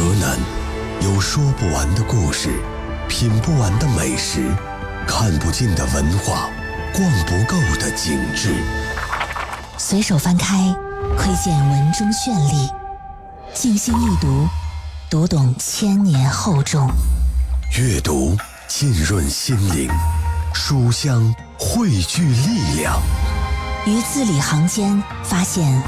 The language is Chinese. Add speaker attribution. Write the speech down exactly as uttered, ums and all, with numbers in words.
Speaker 1: 河南有说不完的故事，品不完的美食，看不尽的文化，逛不够的景致。
Speaker 2: 随手翻开，窥见文中绚丽；静心一读，读懂千年厚重。
Speaker 1: 阅读浸润心灵，书香汇聚力量。
Speaker 2: 于字里行间发现